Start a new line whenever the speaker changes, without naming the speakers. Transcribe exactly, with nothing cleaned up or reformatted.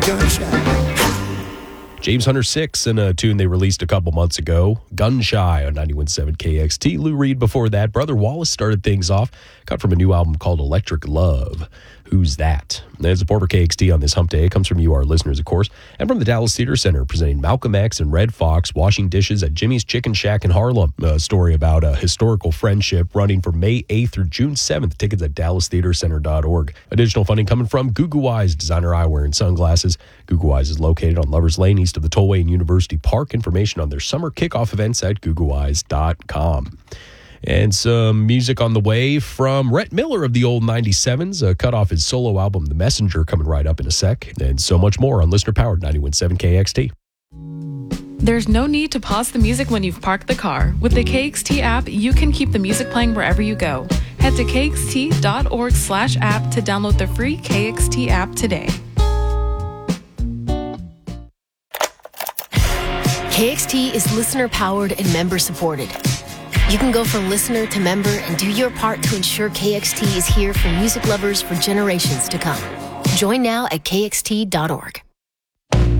James Hunter six and a tune they released a couple months ago, Gun Shy on ninety-one point seven K X T. Lou Reed before that. Brother Wallace started things off, cut from a new album called Electric Love. Who's That? There's support for K X T on this hump day. It comes from you, our listeners, of course, and from the Dallas Theater Center, presenting Malcolm X and Red Fox washing dishes at Jimmy's Chicken Shack in Harlem. A story about a historical friendship running from May eighth through June seventh. Tickets at dallas theater center dot org. Additional funding coming from Gugu Eyes, designer eyewear and sunglasses. Gugu Eyes is located on Lovers Lane, east of the Tollway and University Park. Information on their summer kickoff events at gugu eyes dot com. And some music on the way from Rhett Miller of the old ninety-sevens, uh, cut off his solo album, The Messenger, coming right up in a sec. And so much more on listener-powered ninety-one point seven K X T.
There's no need to pause the music when you've parked the car. With the K X T app, you can keep the music playing wherever you go. Head to k x t dot org slash app to download the free K X T app today.
K X T is listener-powered and member-supported. You can go from listener to member and do your part to ensure K X T is here for music lovers for generations to come. Join now at k x t dot org.